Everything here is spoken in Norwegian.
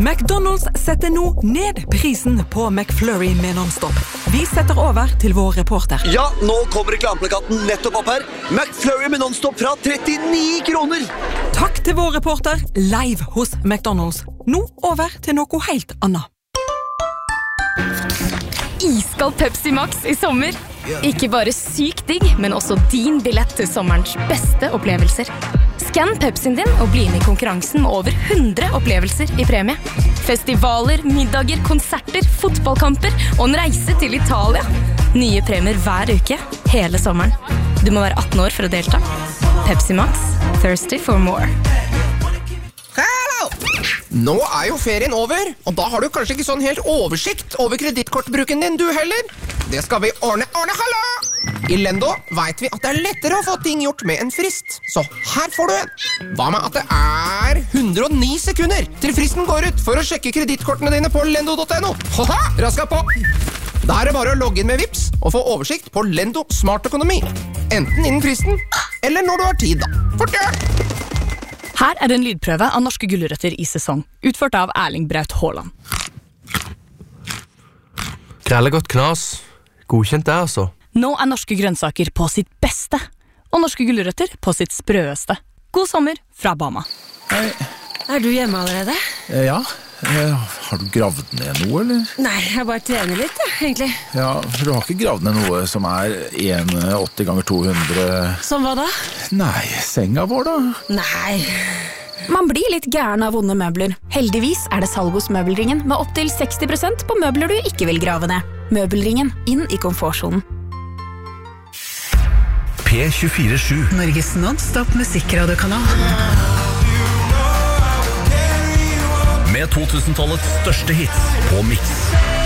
McDonald's setter nå ned prisen på McFlurry med non-stop. Vi setter over til vår reporter. Ja, nå kommer reklameplakaten nettopp opp her. McFlurry med non-stop fra 39 kroner. Takk til vår reporter, live hos McDonald's. Nå over til noe helt annet. Iskald Pepsi Max i sommer. Ikke bare sykt digg, men også din billett til sommerens beste opplevelser. Skann Pepsien din og bli med i konkurransen med over 100 opplevelser i premie. Festivaler, middager, konserter, fotballkamper og en reise til Italia. Nye premier hver uke, hele sommeren. Du må være 18 år for å delta. Pepsi Max, thirsty for more. Hallo! Nå jo ferien over, og da har du kanskje ikke sånn helt oversikt over kredittkortbruken din du heller. Det skal vi ordne, hallo! I Lendo vet vi at det lettere å få ting gjort med en frist. Så her får du en. Hva med at det 109 sekunder til fristen går ut for å sjekke kredittkortene dine på lendo.no? Haha, raska på! Da det bare å logge inn med Vipps og få oversikt på Lendo Smart Økonomi. Enten innen fristen, eller når du har tid da. Fort gjør! Her en lydprøve av norske gulrøtter i sesong, utført av Erling Braut Haaland. Krellegodt knas. Godkjent det, altså. Nå norske grønnsaker på sitt beste, og norske gulrøtter på sitt sprøeste. God sommer fra Bama. Hei. Du hjemme allerede? Ja. Har du gravd ned noe, eller? Nei, jeg bare trener litt, egentlig. Ja, for du har ikke gravd ned noe som 1,80 ganger 200... Som hva da? Nei, senga vår da? Nei. Man blir litt gæren av vonde møbler. Heldigvis det salg hos Møbelringen med opp til 60% på møbler du ikke vil grave ned. Møbelringen, inn i komfortzonen. P24-7 Norges non-stop musikkradiokanal. Med 2000-tallets største hits på Mix.